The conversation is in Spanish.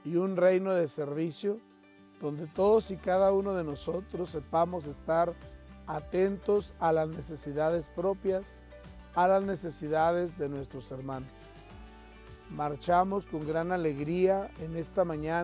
y un reino de servicio donde todos y cada uno de nosotros sepamos estar atentos a las necesidades propias, a las necesidades de nuestros hermanos. Marchamos con gran alegría en esta mañana